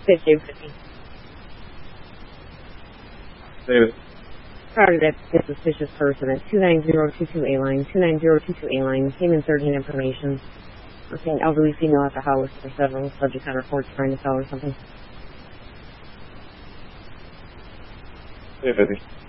David 50. David. Started at a suspicious person at 29022A line. 29022A line. Came in 13 information. We're seeing elderly female at the house. There's several subjects on reports trying to sell or something. David 50.